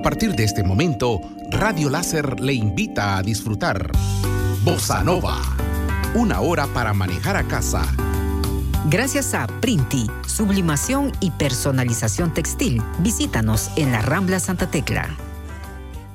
partir de este momento, Radio Láser le invita a disfrutar Bossa Nova, una hora para manejar a casa. Gracias a Printi, sublimación y personalización textil. Visítanos en la Rambla Santa Tecla.